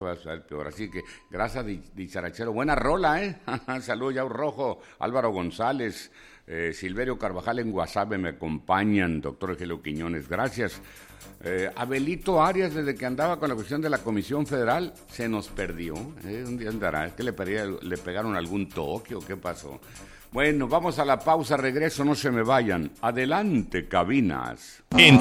Va a ser peor. Así que, gracias, Dicharachero. Buena rola, ¿eh? Saludos, Yao Rojo, Álvaro González, Silverio Carvajal en WhatsApp me acompañan, doctor Egelio Quiñones, gracias. Abelito Arias, desde que andaba con la cuestión de la Comisión Federal, se nos perdió. Un día andará. ¿Es que le pegaron algún toque o qué pasó? Bueno, vamos a la pausa, regreso, no se me vayan. Adelante, cabinas.